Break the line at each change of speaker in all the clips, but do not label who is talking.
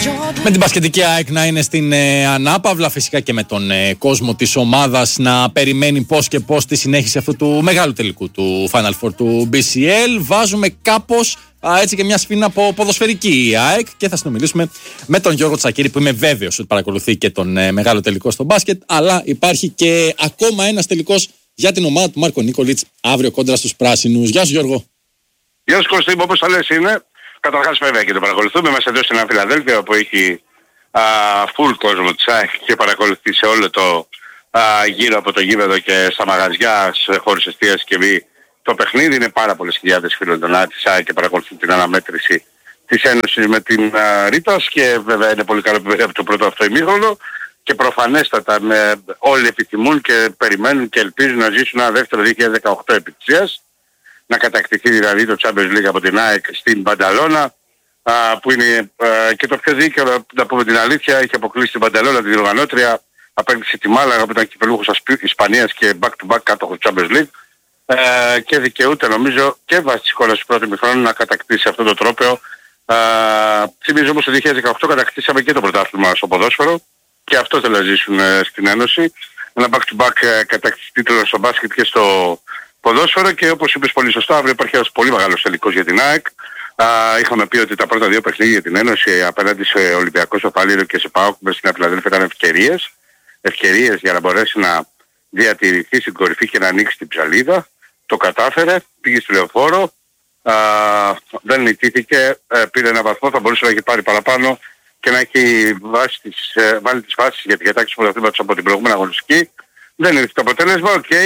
Με την μπασκετική ΑΕΚ να είναι στην ανάπαυλα, φυσικά και με τον κόσμο της ομάδας να περιμένει πώς και πώς τη συνέχιση αυτού του μεγάλου τελικού του Final Four του BCL. Βάζουμε κάπως έτσι και μια σφήνα από ποδοσφαιρική ΑΕΚ και θα συνομιλήσουμε με τον Γιώργο Τσακίρη, που είμαι βέβαιος ότι παρακολουθεί και τον μεγάλο τελικό στο μπάσκετ, αλλά υπάρχει και ακόμα ένας τελικός για την ομάδα του Μάρκο Νίκολιτς αύριο κόντρα στους Πράσινους. Γεια σου Γιώργο.
Γεια σου Κωστή, όπως θα λες είναι. Καταρχάς βέβαια και το παρακολουθούμε. Είμαστε εδώ στην Φιλαδέλφια που έχει full κόσμο της ΑΕΚ και παρακολουθεί σε όλο το γύρω από το γήπεδο και στα μαγαζιά, σε χώρους εστίας και βή. Το παιχνίδι είναι πάρα πολλές χιλιάδες φίλων της ΑΕΚ και παρακολουθούν την αναμέτρηση της Ένωσης με την Ρήτας και βέβαια είναι πολύ καλό που από το πρώτο αυτό ημίχρονο και προφανέστατα όλοι επιθυμούν και περιμένουν και ελπίζουν να ζήσουν ένα δεύτερο 2018 επιτυχίας, να κατακτηθεί δηλαδή το Champions League από την ΑΕΚ στην Μπανταλώνα, που είναι και το πιο δίκαιο, να πούμε την αλήθεια, έχει αποκλείσει την Μπανταλώνα την διοργανώτρια, απέκτησε τη Μάλαγα που ήταν κυπελούχος Ισπανίας και back to back κάτω από το Champions League και δικαιούται νομίζω και βάσει της εικόνας του πρώτου ημιχρόνου να κατακτήσει αυτό το τρόπαιο. Θυμίζω όμως το 2018 κατακτήσαμε και το πρωτάθλημα στο ποδόσφαιρο και αυτό θέλουν να ζήσουν στην Ένωση. Ένα back to back κατακτήσει τίτλο στο μπάσκετ και στο ποδόσφαιρο και όπως είπες πολύ σωστά, αύριο υπάρχει ένας πολύ μεγάλος τελικός για την ΑΕΚ. Είχαμε πει ότι τα πρώτα δύο παιχνίδια για την Ένωση απέναντι σε Ολυμπιακό, στο Παλίριο και σε ΠΑΟΚ μες στην Φιλαδέλφια ήταν ευκαιρίες για να μπορέσει να διατηρηθεί στην κορυφή και να ανοίξει την ψαλίδα. Το κατάφερε, πήγε στο Λεωφόρο, δεν νικήθηκε, πήρε ένα βαθμό, θα μπορούσε να έχει πάρει παραπάνω και να έχει βάλει τις βάσεις για την κατάκτηση του πρωταθλήματος από την προηγούμενη αγωνιστική. Δεν ήρθε το αποτέλεσμα,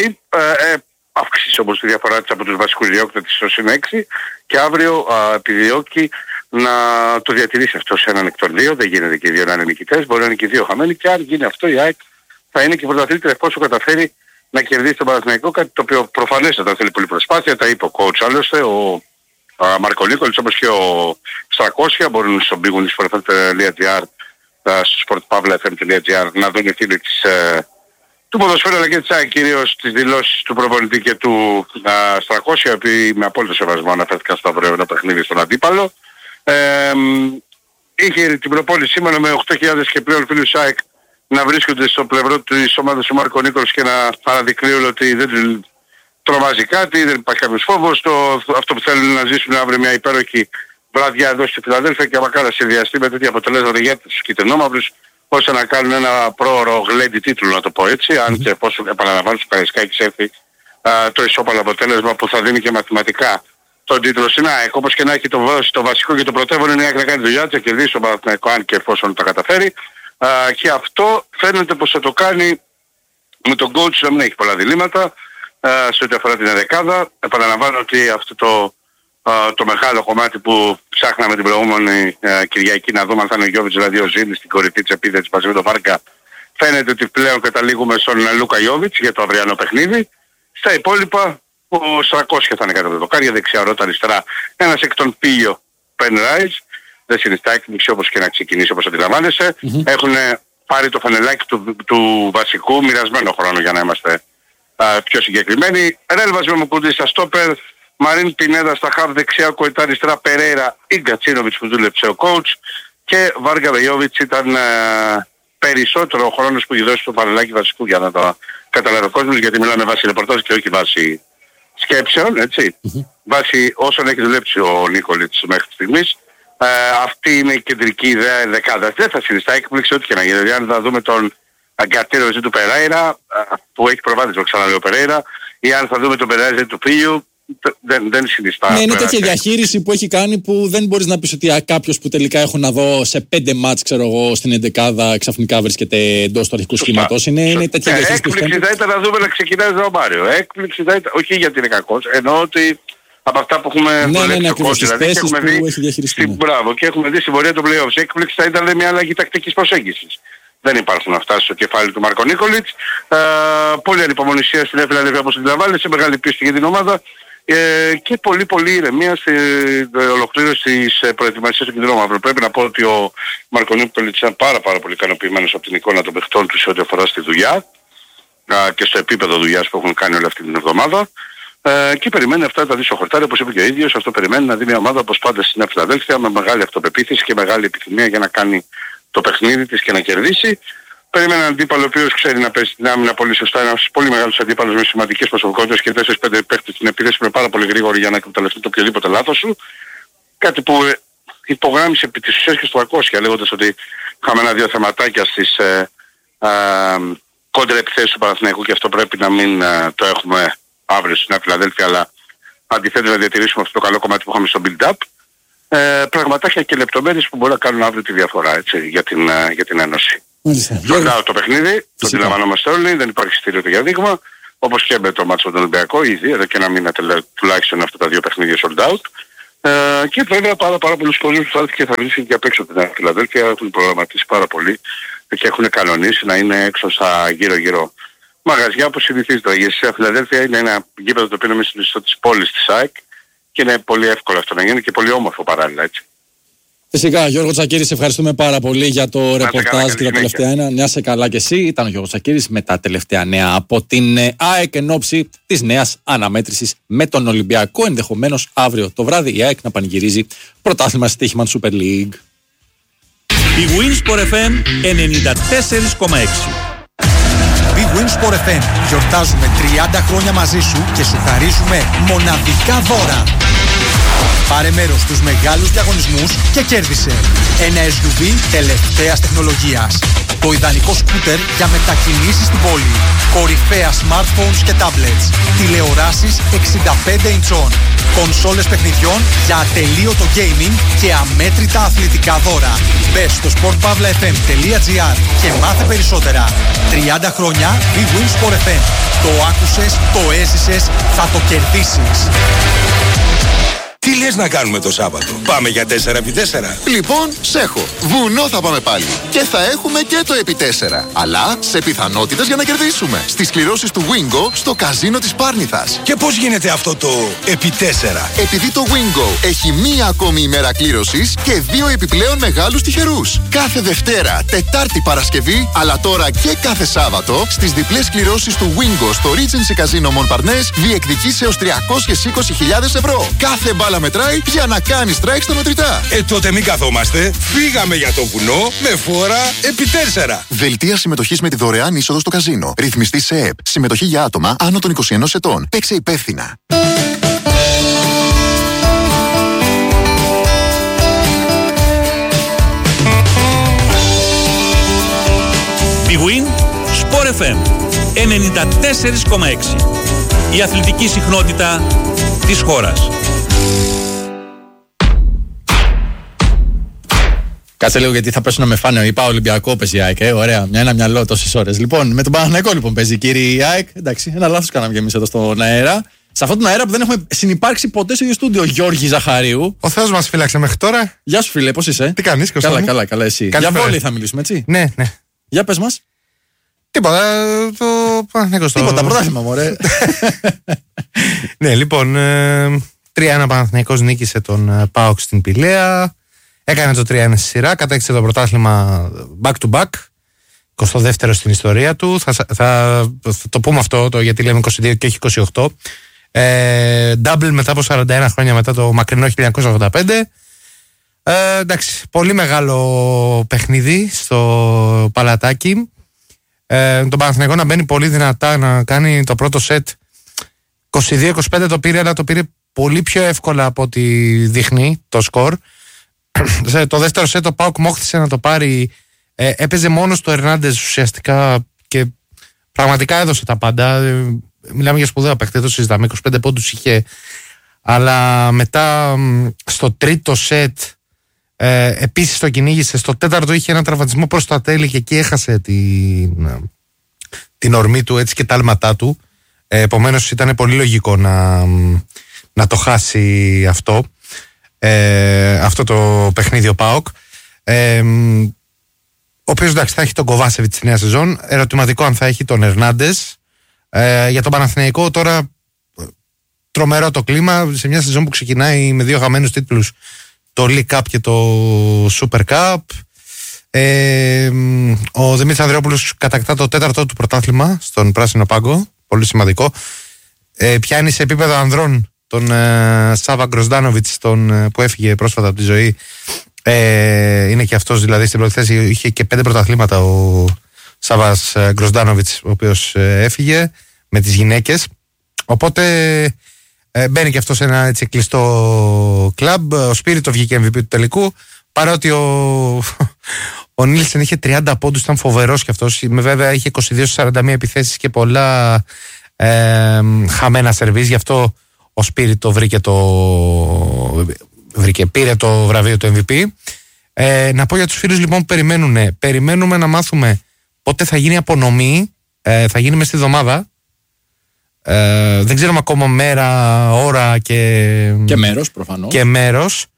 αύξησε όμως τη διαφορά της από τους βασικούς διώκτες στο +6 και αύριο επιδιώκει να το διατηρήσει αυτό σε έναν εκ των δύο. Δεν γίνεται και οι δύο να είναι νικητές, μπορεί να είναι και οι δύο χαμένοι και αν γίνει αυτό η ΑΕΚ θα είναι και πρωταθλήτρια εφόσον καταφέρει να κερδίσει τον Παναθηναϊκό, κάτι το οποίο προφανέστατα θέλει πολύ προσπάθεια. Τα είπε ο coach άλλωστε, ο Μάρκο Νίκολιτς, όπως και ο Στρακόσια, μπορούν στο bigunis.gr, στο sportpavlafm.gr να δουν φίλοι του ποδοσφαίρου αλλά και της ΑΕΚ, κυρίως τις δηλώσεις του προπονητή και του Στρακόσια, οι οποίοι με απόλυτο σεβασμό αναφέρθηκαν στο αυριανό παιχνίδι στον αντίπαλο. Είχε την προπόνηση σήμερα με 8.000 και πλέον φίλους της ΑΕΚ να βρίσκονται στο πλευρό της ομάδας του Μάρκο Νίκολιτς και να αναδεικνύουν ότι δεν τρομάζει κάτι, δεν υπάρχει κάποιος φόβος. Αυτό που θέλουν να ζήσουν αύριο μια υπέροχη βραδιά εδώ στη Φιλαδέλφια και μακάρι να συνδυαστεί με τέτοια αποτελέσματα για τους κυτρινόμαυρους, ώστε να κάνουν ένα πρόωρο γλέντι τίτλου, να το πω έτσι, αν και εφόσον επαναλαμβάνω στο Καραϊσκάκης έρθει το ισόπαλο αποτέλεσμα που θα δίνει και μαθηματικά τον τίτλο στην ΑΕΚ. Όπως και να έχει το βασικό και το πρωτεύον είναι η ΑΕΚ να κάνει δουλειά της, να κερδίσει τον Παναθηναϊκό αν και εφόσον τα καταφέρει. Και αυτό φαίνεται πως θα το κάνει με τον coach να μην έχει πολλά διλήμματα σε ό,τι αφορά την δεκάδα. Επαναλαμβάνω ότι αυτό το μεγάλο κομμάτι που ψάχναμε την προηγούμενη Κυριακή να δούμε αν θα είναι ο Γιώβιτς, δηλαδή ο Ζήνης στην κορυφή της επίθεσης μαζί με τον Βάρκα, φαίνεται ότι πλέον καταλήγουμε στον Λούκα Γιώβιτς για το αυριανό παιχνίδι. Στα υπόλοιπα ο Στρακόσια θα είναι κάτω από το δοκάρια, δεξιά Ρώτα, αριστερά ένας εκ των Πίλιο Πενράις. Δεν συνιστά έκπληξη όπως και να ξεκινήσει όπως αντιλαμβάνεσαι. Έχουν πάρει το φανελάκι του βασικού, μοιρασμένο χρόνο για να είμαστε πιο συγκεκριμένοι. Ρέλβας με Μουκουντή στα στόπερ, Μαρίν Πινέδα στα χαβ δεξιά, Κοϊτά αριστερά, Περέιρα ή Γκατσίνοβιτς που δούλεψε ο coach και Βάργα Βεγιόβιτς ήταν περισσότερο ο χρόνος που έχει δώσει το φανελάκι βασικού για να το καταλάβει ο κόσμος, γιατί μιλάμε βάση ρεπορτάζ και όχι βάση σκέψεων, έτσι. Βάση όσων έχει δουλέψει ο Νίκολιτς μέχρι στιγμής. Αυτή είναι η κεντρική ιδέα δεκάδα. Δεν θα συνιστά έκπληξη ό,τι και να γίνει. Δηλαδή αν θα δούμε τον Αγκατήρο του Περέιρα που έχει προβάδισμα, ξαναλέω Περέιρα, ή αν θα δούμε τον Περέιρα του Πίλιου, δεν συνιστά.
Ναι, είναι τέτοια διαχείριση που έχει κάνει που δεν μπορείς να πεις ότι κάποιος που τελικά έχω να δω σε 5 μάτς, ξέρω εγώ, στην εντεκάδα ξαφνικά βρίσκεται εντός του αρχικού σχήματος. Είναι τέτοια διαχείριση.
Έκπληξη θα ήταν να δούμε να ξεκινάει ο Μάριο. Έκπληξη θα ήταν, όχι γιατί είναι κακός, εννοώ ότι από αυτά που έχουμε
δουλέψει ο coach, δηλαδή, και έχουμε δει
μπράβο, και έχουμε δει στην πορεία των playoffs. Η έκπληξη θα ήταν μια αλλαγή τακτικής προσέγγισης. Δεν υπάρχουν αυτά στο κεφάλι του Μάρκο Νίκολιτς. Πολύ ανυπομονησία στην Φιλαδέλφια όπως αντιλαμβάνεσαι, μεγάλη πίστη για την ομάδα και πολύ ηρεμία στην ολοκλήρωση της προετοιμασίας του κεντρικού. Πρέπει να πω ότι ο Μάρκο Νίκολιτς ήταν πάρα πολύ ικανοποιημένος από την εικόνα των παιχτών του σε ό,τι αφορά στη δουλειά και στο επίπεδο δουλειάς που έχουν κάνει όλη αυτή την εβδομάδα. Και περιμένει αυτά τα δύο χορτάρια, όπως είπε και ο ίδιος, αυτό περιμένει να δει μια ομάδα όπως πάντα στην Νέα Φιλαδέλφια με μεγάλη αυτοπεποίθηση και μεγάλη επιθυμία για να κάνει το παιχνίδι της και να κερδίσει. Περιμένει έναν αντίπαλο ο οποίος ξέρει να παίζει την άμυνα πολύ σωστά, ένας πολύ μεγάλος αντίπαλος με σημαντικές προσωπικότητες και 4-5 παίχτες στην επίθεση που είναι πάρα πολύ γρήγοροι για να εκμεταλλευτεί το οποιοδήποτε λάθος σου. Κάτι που υπογράμμισε επί της ουσίας και στο 200 λέγοντας ότι είχαμε ένα-δύο θεματάκια στις κόντρα επιθέσεις του Παναθηναϊκού και αυτό πρέπει να μην το έχουμε αύριο στην Νέα Φιλαδέλφια, αλλά αντιθέτως να διατηρήσουμε αυτό το καλό κομμάτι που είχαμε στο build-up. Πραγματάκια και λεπτομέρειες που μπορεί να κάνουν αύριο τη διαφορά, έτσι, για την Ένωση. Sold out το παιχνίδι, το αντιλαμβανόμαστε όλοι, δεν υπάρχει εισιτήριο για δείγμα, όπως και με το μάτσο τον Ολυμπιακό, ήδη εδώ και ένα μήνα τουλάχιστον αυτά τα δύο παιχνίδια sold out. Και βέβαια πάρα πολλούς κόσμους που θα έρθει και θα βρίσκει και απ' έξω την Νέα Φιλαδέλφια, έχουν προγραμματίσει πάρα πολύ και έχουν κανονίσει να είναι έξω στα γύρω-γύρω μαγαζιά όπως συνηθίζεται. Η Νέα Φιλαδέλφια είναι ένα γήπεδο το οποίο είναι μέσα της πόλης της ΑΕΚ και είναι πολύ εύκολο αυτό να γίνει και πολύ όμορφο παράλληλα, έτσι.
Φυσικά, Γιώργο Τσακίρη, σε ευχαριστούμε πάρα πολύ για το ρεπορτάζ και τα τελευταία νέα. Να είσαι καλά και εσύ. Ήταν ο Γιώργος Τσακίρης με τα τελευταία νέα από την ΑΕΚ εν ώψη της νέας αναμέτρησης με τον Ολυμπιακό. Ενδεχομένως αύριο το βράδυ η ΑΕΚ να πανηγυρίζει πρωτάθλημα στοίχημα του Super League.
Η Winsport FM 94,6.
Η Winsport FM. Γιορτάζουμε 30 χρόνια μαζί σου και σου χαρίζουμε μοναδικά δώρα. Πάρε μέρος στους μεγάλους διαγωνισμούς και κέρδισε ένα SUV τελευταίας τεχνολογίας. Το ιδανικό σκούτερ για μετακινήσεις στην πόλη. Κορυφαία smartphones και tablets. Τηλεοράσεις 65 ιντσών. Κονσόλες παιχνιδιών για ατελείωτο gaming και αμέτρητα αθλητικά δώρα. Μπες στο sportpavlafm.gr και μάθε περισσότερα. 30 χρόνια η Winsport FM. Το άκουσες, το έζησες, θα το κερδίσεις.
Τι λες να κάνουμε το Σάββατο? Πάμε για 4x4?
Λοιπόν, σέχω. Βουνό θα πάμε πάλι. Και θα έχουμε και το επί 4. Αλλά σε πιθανότητες για να κερδίσουμε. Στις κληρώσεις του Wingo στο καζίνο της Πάρνηθας.
Και πώς γίνεται αυτό το επί 4?
Επειδή το Wingo έχει μία ακόμη ημέρα κλήρωσης και 2 επιπλέον μεγάλους τυχερούς. Κάθε Δευτέρα, Τετάρτη, Παρασκευή, αλλά τώρα και κάθε Σάββατο, στις διπλές κληρώσεις του Wingo στο Regency Casino Montparnasse διεκδικείς έως 320.000 ευρώ. Κάθε μπάλα μετράει για να κάνεις strike στα μετρητά.
Τότε μην καθόμαστε. Φύγαμε για το βουνό με φόρα επί 4.
Δελτία συμμετοχής με τη δωρεάν είσοδο στο καζίνο. Ρυθμιστή σε ΕΕΠ. Συμμετοχή για άτομα άνω των 21 ετών. Παίξε υπεύθυνα.
Big Win Sport FM 94,6. Η αθλητική συχνότητα της χώρας.
Κάτσε λίγο γιατί θα πέσουν να με φάνε. Είπα Ολυμπιακό παίζει η ΑΕΚ. Ωραία, ένα μυαλό τόσες ώρες. Λοιπόν, με τον Παναθηναϊκό λοιπόν παίζει κύριε ΑΕΚ. Εντάξει, ένα λάθος κάναμε κι εμείς εδώ στον αέρα. Σε αυτόν τον αέρα που δεν έχουμε συνυπάρξει ποτέ στο ίδιο στούντιο. Γιώργη Ζαχαρίου.
Ο Θεός μας φύλαξε μέχρι τώρα.
Γεια σου φίλε, πώς είσαι?
Τι κάνεις, Κωνσταντίνο?
Καλά, εσύ.
Καλή
Για
φορά.
βόλεϊ θα μιλήσουμε, έτσι.
Ναι.
Για πες μας.
Τίποτα, το Παναθηναϊκό στο...
Τίποτα, πρωτάθλημα μωρέ.
Ναι, λοιπόν, 3-1 Παναθηναϊκός νίκησε τον ΠΑΟΚ στην Πηλαία. Έκανε το 3-1 στη σειρά, κατέκτησε το πρωτάθλημα back to back. 22ο στην ιστορία του. Θα το πούμε αυτό γιατί λέμε 22 και όχι 28. Double μετά από 41 χρόνια μετά το μακρινό 1985. Εντάξει, πολύ μεγάλο παιχνίδι στο Παλατάκι. Τον Παναθηναϊκό να μπαίνει πολύ δυνατά, να κάνει το πρώτο σετ 22-25 το πήρε, αλλά το πήρε πολύ πιο εύκολα από ό,τι δείχνει το σκορ. Το δεύτερο σετ ο ΠΑΟΚ μόχθησε να το πάρει, έπαιζε μόνος του Ερνάντες ουσιαστικά και πραγματικά έδωσε τα πάντα. Μιλάμε για σπουδαίο παίκτη, το συζητάμε, 25 πόντους είχε, αλλά μετά στο τρίτο σετ επίσης το κυνήγησε, στο τέταρτο είχε ένα τραυματισμό προς τα τέλη και εκεί έχασε την ορμή του, έτσι, και τα άλματά του. Επομένως ήταν πολύ λογικό να το χάσει αυτό το παιχνίδι ο ΠΑΟΚ, ο οποίος εντάξει θα έχει τον Κοβάσεβιτ στη νέα σεζόν. Ερωτηματικό αν θα έχει τον Ερνάντες. Για τον Παναθηναϊκό τώρα τρομερό το κλίμα σε μια σεζόν που ξεκινάει με 2 χαμένους τίτλους, το League Cup και το Super Cup. Ο Δημήτρης Ανδρεόπουλος κατακτά το 4ο του πρωτάθλημα στον Πράσινο Πάγκο, πολύ σημαντικό. πιάνει σε επίπεδο ανδρών τον Σάβα Γκροζντάνοβιτς, που έφυγε πρόσφατα από τη ζωή. Είναι και αυτός δηλαδή στην πρώτη θέση. Είχε και 5 πρωταθλήματα ο Σάβας Γκροζντάνοβιτς, ο οποίος έφυγε με τις γυναίκες. Οπότε μπαίνει και αυτό σε ένα έτσι κλειστό κλαμπ. Ο Σπίριτο βγήκε MVP του τελικού. Παρότι ο Νίλσεν είχε 30 πόντους, ήταν φοβερός και αυτός. Βέβαια είχε 22-41 επιθέσεις και πολλά χαμένα σερβίς. Γι' αυτό ο Σπίριτο πήρε το βραβείο του MVP. Να πω για τους φίλους λοιπόν που περιμένουμε να μάθουμε πότε θα γίνει η απονομή. Θα γίνει μες στη εβδομάδα. Δεν ξέρουμε ακόμα μέρα, ώρα και
μέρος προφανώς.
Και μέρος.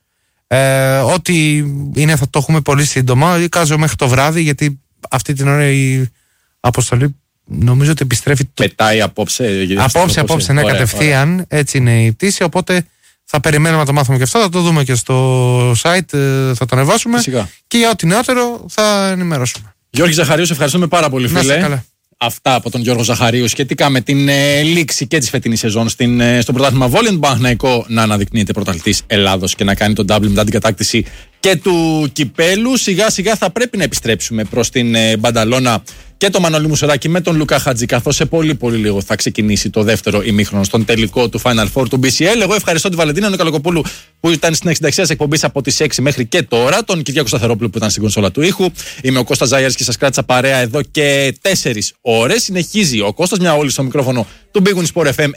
Ό,τι είναι θα το έχουμε πολύ σύντομα. Εικάζω μέχρι το βράδυ, γιατί αυτή την ώρα η αποστολή νομίζω ότι επιστρέφει.
Πετάει απόψε.
Απόψε, ναι, κατευθείαν. Ωραία. Έτσι είναι η πτήση. Οπότε θα περιμένουμε να το μάθουμε και αυτό. Θα το δούμε και στο site. Θα το ανεβάσουμε.
Φυσικά. Και
για ό,τι νεότερο θα ενημερώσουμε.
Γιώργη Ζαχαρίου, σε ευχαριστούμε πάρα πολύ, φίλε.
Να είστε καλά.
Αυτά από τον Γιώργο Ζαχαρίου σχετικά με την λήξη και τη φετινή σεζόν στο πρωτάθλημα βόλεϊ. Τον Παναθηναϊκό να αναδεικνύεται πρωταθλητής Ελλάδος και να κάνει τον double μετά την κατάκτηση και του κυπέλου. Σιγά σιγά θα πρέπει να επιστρέψουμε προς την Μπανταλώνα και τον Μανώλη Μουσοράκη με τον Λουκά Χατζή, καθώς σε πολύ πολύ λίγο θα ξεκινήσει το δεύτερο ημίχρονο στον τελικό του Final Four του BCL. Εγώ ευχαριστώ τη Βαλεντίνα Νικολακοπούλου που ήταν στην εξενταξία της εκπομπής από τις 6 μέχρι και τώρα, τον Κυριάκο Σταθερόπουλο που ήταν στην κονσόλα του ήχου. Είμαι ο Κώστας Ζάιαρης και σας κράτησα παρέα εδώ και 4 ώρες. Συνεχίζει ο Κώστας, μια όλη στο μικρόφωνο του Big Win Sport FM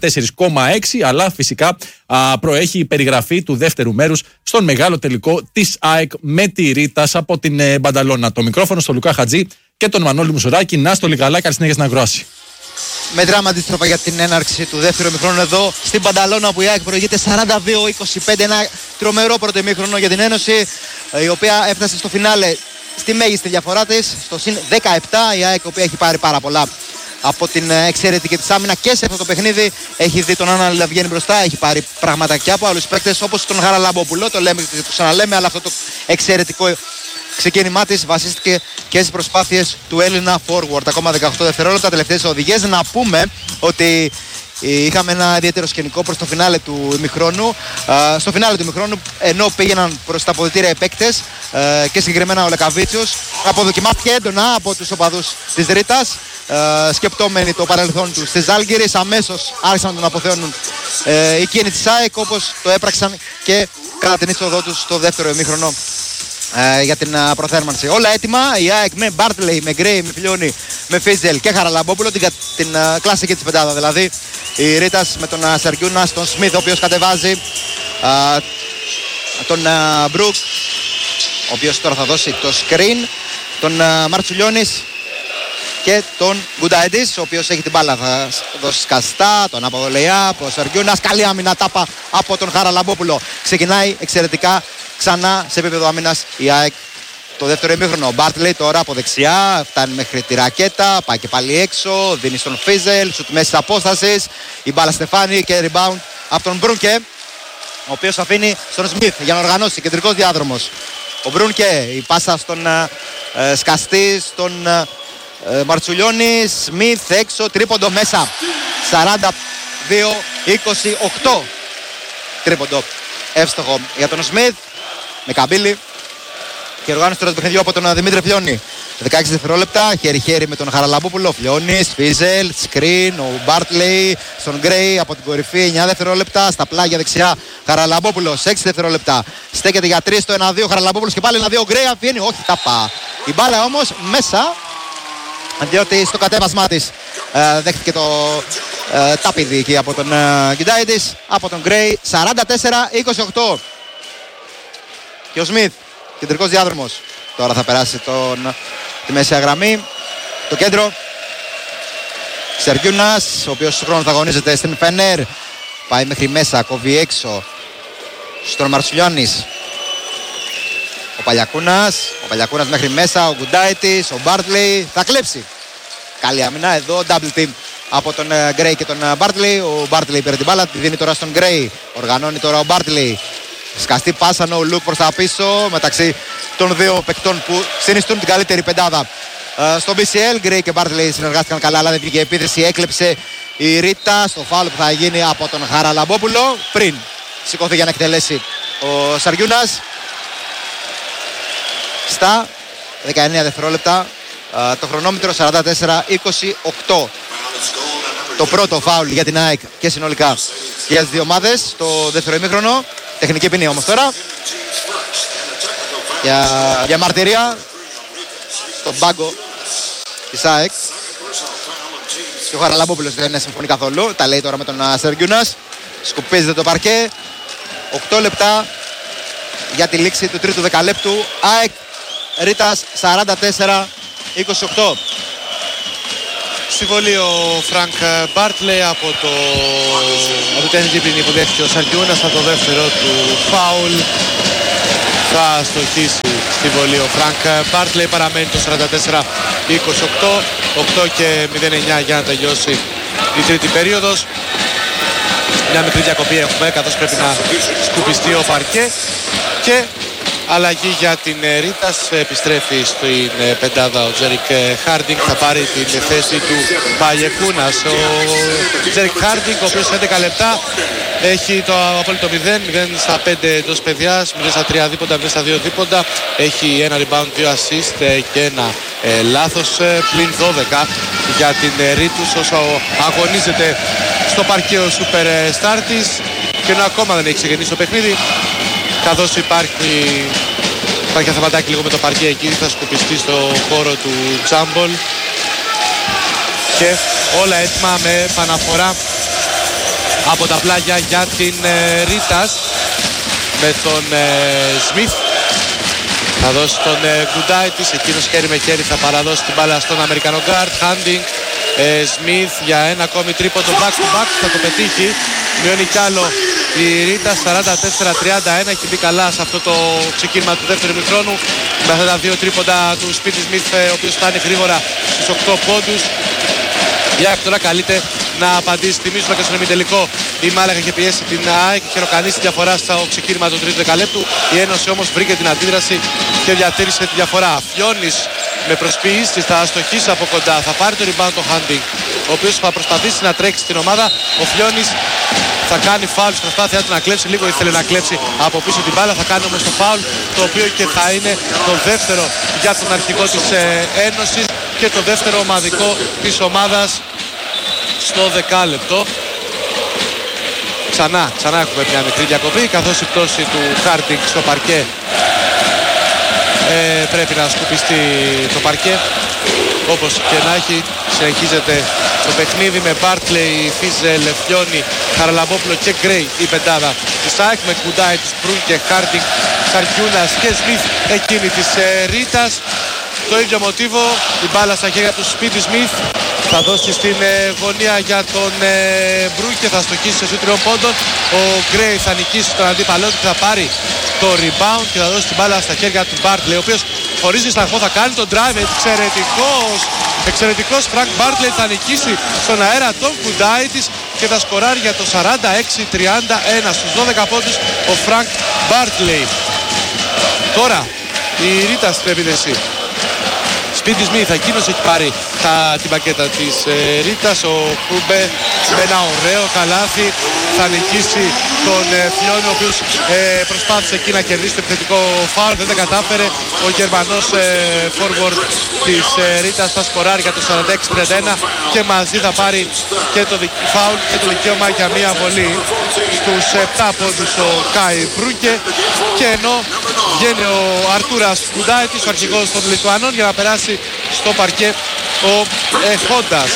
94,6, αλλά φυσικά προέχει η περιγραφή του δεύτερου μέρους στον μεγάλο τελικό της ΑΕΚ με τη Ρίτας από την Μπανταλώνα. Το μικρόφωνο στο Λουκά Χατζή και τον Μανώλη Μουσοράκη. Να στο λιγαλά, καλή συνέχεια στην ακρόαση.
Με δράμα αντίστροφα για την έναρξη του δεύτερου ημιχρόνου εδώ στην Μπανταλώνα, που η ΑΕΚ προηγείται 42-25. Ένα τρομερό πρώτο ημίχρονο για την Ένωση, η οποία έφτασε στο φινάλε στη μέγιστη διαφορά της, στο συν 17. Η ΑΕΚ, η οποία έχει πάρει πάρα πολλά από την εξαιρετική της άμυνα και σε αυτό το παιχνίδι, έχει δει τον Άννα να βγαίνει μπροστά, έχει πάρει πράγματα και από άλλους παίκτες όπως τον Χαραλαμπόπουλο. Το λέμε και το ξαναλέμε, αλλά αυτό το εξαιρετικό ξεκίνημά της βασίστηκε και στις προσπάθειες του Έλληνα forward. Ακόμα 18 δευτερόλεπτα, τελευταίες οδηγίες. Να πούμε ότι είχαμε ένα ιδιαίτερο σκηνικό προς το φινάλε του ημιχρόνου. Στο φινάλε του ημιχρόνου, ενώ πήγαιναν προς τα αποδυτήρια οι παίκτες και συγκεκριμένα ο Λεκαβίτσιος, αποδοκιμάστηκε έντονα από τους οπαδούς της Ρίτας, σκεπτόμενοι το παρελθόν τους στις Ζάλγκιρις. Αμέσως άρχισαν να τον αποθέωνουν εκείνοι της ΑΕΚ, όπως το έπραξαν και κατά την είσοδό τους στο δεύτερο ημίχρονο για την προθέρμανση. Όλα έτοιμα. Η ΑΕΚ με Μπάρτλεϊ, με Γκρέι, με Φιλιώνη, με Φίζελ και Χαραλαμπόπουλο, την κλασική της πεντάδα δηλαδή. Η Ρίτας με τον Σεργιούνα, τον Σμιθ, ο οποίος κατεβάζει, τον Μπρουκ, ο οποίος τώρα θα δώσει το screen, τον Μαρτσουλιώνης και τον Γκουντάιντις, ο οποίος έχει την μπάλα. Θα δώσει σκαστά, τον Αποδολειά, από ο Σεργιούνας. Καλή άμυνα τάπα από τον Χαραλαμπόπουλο. Ξεκινάει εξαιρετικά ξανά σε επίπεδο άμυνας η ΑΕΚ το δεύτερο ημίχρονο. Ο Μπάρτλεϊ τώρα από δεξιά, φτάνει μέχρι τη ρακέτα, πάει και πάλι έξω, δίνει στον Φίζελ, σουτ μέσης απόστασης. Η μπάλα στεφάνει και rebound από τον Μπρούνκε, ο οποίος αφήνει στον Σμιθ για να οργανώσει. Κεντρικός διάδρομος. Ο Μπρούνκε, η πάσα στον σκαστή, στον Μαρτσουλιώνη, Σμιθ έξω, τρίποντο μέσα. 42-28. Τρίποντο εύστοχο για τον Σμιθ με καμπύλη και οργάνωση τώρα του παιχνιδιού από τον Δημήτρη Φιλιώνη. 16 δευτερόλεπτα, χέρι-χέρι με τον Χαραλαμπόπουλο. Φιλιώνης, Φίζελ, σκριν, ο Μπάρτλεϊ στον Γκρέι από την κορυφή. 9 δευτερόλεπτα, στα πλάγια δεξιά Χαραλαμπόπουλος. 6 δευτερόλεπτα, στέκεται για 3 στο 1-2. Χαραλαμπόπουλος και πάλι 1-2. Γκρέι αφήνει, όχι τάπα. Η μπάλα όμως μέσα, διότι στο κατέβασμά της δέχτηκε το τάπιδι εκεί από τον Γκουντάιντις, από τον Γκρέι. 44-28. Και ο Σμιθ, κεντρικός διάδρομος. Τώρα θα περάσει τη μέσια γραμμή, το κέντρο. Σεργιούνας, ο οποίος στον χρόνο θα αγωνίζεται στην Φενέρ. Πάει μέχρι μέσα, κόβει έξω στον Μαρσουλιώνης. Ο Παλιακούνας μέχρι μέσα, ο Γκουντάιτης, ο Μπάρτλεϊ θα κλέψει. Καλή άμυνα εδώ, double team από τον Γκρέι και τον Μπάρτλεϊ. Ο Μπάρτλεϊ πήρε την μπάλα, τη δίνει τώρα στον Γκρέι. Οργανώνει τώρα ο Μπάρτλεϊ. Σκαστή πάσα, ο Λουκ προς τα πίσω μεταξύ των δύο παικτών που συνιστούν την καλύτερη πεντάδα στο BCL. Γκρέι και Μπάρτλεϊ συνεργάστηκαν καλά, αλλά δεν πήγε επίθεση. Έκλεψε η Ρίτα στο φάουλ που θα γίνει από τον Χαραλαμπόπουλο πριν σηκώθηκε για να εκτελέσει ο Σαριούνας. Στα 19 δευτερόλεπτα το χρονόμετρο 44-28. Το πρώτο φάουλ για την ΑΕΚ και συνολικά για τις δύο ομάδες το δεύτερο ημίχρονο. Τεχνική ποινή όμως τώρα για μαρτυρία στον πάγκο της ΑΕΚ. Και ο Χαραλαμπόπουλος δεν συμφωνεί καθόλου. Τα λέει τώρα με τον Σεργιούνας. Σκουπίζεται το παρκέ. 8 λεπτά για τη λήξη του τρίτου δεκαλέπτου. ΑΕΚ Ρίτας 44-28.
Στη βολή ο Φρανκ Μπάρτλε από την τεχνική ποινή που δέχτηκε ο Σαριούνας. Στο δεύτερο του φάουλ θα στοχίσει στη βολή ο Φρανκ Μπάρτλε. Παραμένει το 44-28. 8 και 09 για να τελειώσει η τρίτη περίοδος. Μια μικρή διακοπή έχουμε καθώς πρέπει να σκουπιστεί ο παρκέ. Και αλλαγή για την Ρίτας. Επιστρέφει στην πεντάδα ο Τζέρικ Χάρντινγκ. Θα πάρει την θέση του Παλιεκούνας. Ο Τζέρικ Χάρντινγκ, ο οποίος 11 λεπτά έχει το απόλυτο 0 στα 5 εντός παιδιάς, 0 στα 3 δίποντα, 0 στα 2 δίποντα. Έχει ένα rebound, 2 assist και ένα λάθος, πλην 12 για την Ρίτους όσο αγωνίζεται στο παρκείο Σούπερ Στάρ της και ενώ ακόμα δεν έχει ξεκινήσει το παιχνίδι. Καθώς υπάρχει ένα θεματάκι λίγο με το παρκέ εκεί, θα σκουπιστεί στο χώρο του Τζάμπολ και όλα έτοιμα με επαναφορά από τα πλάγια για την Ρίτας με τον Σμιθ. Θα δώσει τον Γκουντάιτης, εκείνος χέρι με χέρι θα παραδώσει την μπάλα στον Αμερικανό γκάρτ. Χάντινγκ, Σμιθ για ένα ακόμη τρίποντο back to back, θα το πετύχει. Μειώνει κι άλλο η Ρίτα, 44-31, έχει μπει καλά σε αυτό το ξεκίνημα του δεύτερου ημιχρόνου με αυτά τα δύο τρίποντα του Σπίτι Σμιθ, ο οποίος φτάνει γρήγορα στους 8 πόντους. Η ΑΕΚ τώρα καλείται να απαντήσει. Θυμίζουμε και στον ημιτελικό η Μάλαγα είχε πιέσει την ΑΕΚ και χειροκανίσει τη διαφορά στο ξεκίνημα του τρίτου δεκαλέπτου. Η Ένωση όμως βρήκε την αντίδραση και διατήρησε τη διαφορά. Φιώνης με προσποιήσεις θα αστοχίσει από κοντά, θα πάρει το rebound το Χάντινγκ, ο οποίος θα προσπαθήσει να τρέξει στην ομάδα. Ο Φιώνης θα κάνει φάουλ στην προσπάθειά του να κλέψει, λίγο ήθελε να κλέψει από πίσω την μπάλα, θα κάνει όμως το φάουλ, το οποίο και θα είναι το δεύτερο για τον αρχηγό της Ένωσης και το δεύτερο ομαδικό της ομάδας στο δεκάλεπτο. Ξανά έχουμε μια μικρή διακοπή, καθώς η πτώση του Χάρντινγκ στο παρκέ πρέπει να σκουπιστεί το παρκέ. Όπως και να έχει, συνεχίζεται το παιχνίδι με Μπάρτλεϊ, Φίζελ, Φιόνι, Χαραλαμπόπουλο και Γκρέι η πεντάδα της ΑΕΚ, με Κουντάι της Μπρουν και Χάρντινγκ, Σαρκιούνας και Σμιθ εκείνη της Ρίτας. Το ίδιο μοτίβο, η μπάλα στα χέρια του Σπίτι Σμιθ, θα δώσει στην γωνία για τον Μπρουν και θα στοχίσει σε σούτ 3 πόντων. Ο Γκρέι θα νικήσει τον αντίπαλό του και θα πάρει το rebound και θα δώσει την μπάλα στα χέρια του Μπάρτλεϊ, ο οποίος χωρίς δισταγμό θα κάνει τον drive. Εξαιρετικός Φρανκ Μπάρτλεϊ, θα νικήσει στον αέρα τον Κουντάιτης και θα σκοράρει για το 46-31 στους 12 πόντους ο Φρανκ Μπάρτλεϊ. Τώρα η Ρίτα στην επίδεση. Σπίτι Σμιθ, εκείνος έχει πάρει την πακέτα της Ρίτας. Ο Κούμπε με ένα ωραίο καλάθι θα νικήσει τον Φιόνι, ο οποίος προσπάθησε εκεί να κερδίσει το επιθετικό φάουλ, δεν τα κατάφερε. Ο Γερμανός forward της Ρίτας θα σκοράρει για το 46-31 και μαζί θα πάρει και το φάουλ και το δικαίωμα για μία βολή στους 7 πόντους ο Κάι Μπρούκε. Και ενώ βγαίνει ο Αρτούρας Κουντάιτης, ο αρχηγός των Λιτουανών, για να περάσει στο παρκέ ο Χόντας.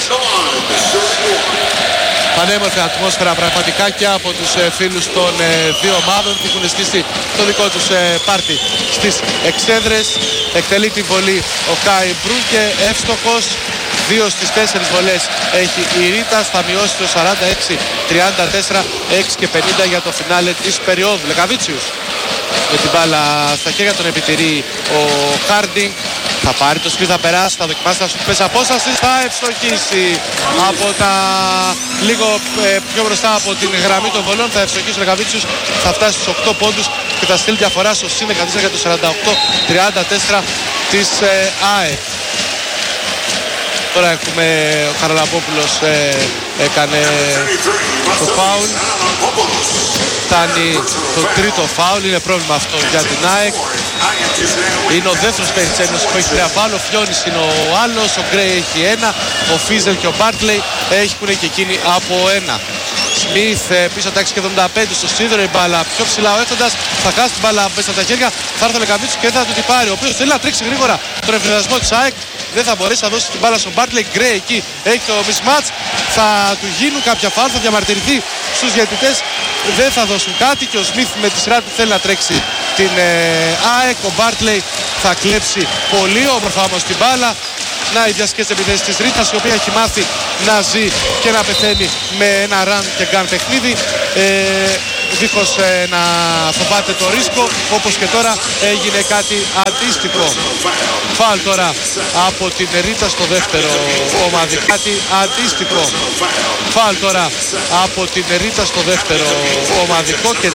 Πανέμορφη ατμόσφαιρα πραγματικά και από τους φίλους των δύο ομάδων που έχουν στήσει το δικό τους πάρτι στις εξέδρες. Εκτελεί την βολή ο Κάι Μπρούκε, εύστοχος. 2 στις 4 βολές έχει η Ρίτας, θα μειώσει το 46-34, 6 και 50 για το φινάλε της περίοδου. Λεκαβίτσιους με την μπάλα στα χέρια, τον επιτηρεί ο Χάρντινγκ. Θα πάρει το σκριν, θα περάσει, θα δοκιμάσει να σου πέσει απόσταση, θα ευστοχίσει από τα λίγο πιο μπροστά από την γραμμή των βολών. Θα ευστοχίσει ο Λεκαβίτσιους, θα φτάσει στους 8 πόντους και θα στείλει διαφορά στο συν 14 για το 48-34 της ΑΕΚ. Τώρα έχουμε ο Χαραλαμπόπουλος
έκανε το φάουλ. Φτάνει το τρίτο φάουλ, είναι πρόβλημα αυτό για την ΑΕΚ. Είναι ο δεύτερος παίκτης της Ένωσης που έχει 3 φάουλ, ο Φιόνης είναι ο άλλος, ο Γκρέι έχει 1, ο Φίζελ και ο Μπάρτλεϊ έχουν και εκείνοι από 1. Σμιθ πίσω τα 6,75 στο σίδερο, η μπάλα πιο ψηλά ο Έφτοντας, θα χάσει την μπάλα μέσα από τα χέρια, θα έρθει ο Λεκαμίτσου και θα του την πάρει, ο οποίος θέλει να τρέξει γρήγορα τον εμφυλιασμό της ΑΕΚ, δεν θα μπορέσει να δώσει την μπάλα στον Μπάρτλεϊ. Γκρέι εκεί έχει το mismatch, θα του γίνουν κάποια φάουλ, θα διαμαρτυρηθεί στους διαιτητές, δεν θα δώσουν κάτι και ο Σμιθ με τη σειρά του θέλει να τρέξει την ΑΕΚ. Ο Μπάρτλεϊ θα κλέψει πολύ όμορφα όμως την μπάλα. Να η διασκέση επιθέσεις της Ρίτας, η οποία έχει μάθει να ζει και να πεθαίνει με ένα run και gun παιχνίδι, δίχως να φοβάται το ρίσκο, όπως και τώρα έγινε κάτι αντίστοιχο. Φάουλ τώρα από την Ρίτα στο δεύτερο ομαδικό. Κάτι αντίστοιχο. Φάουλ τώρα από την Ρίτα στο δεύτερο ομαδικό και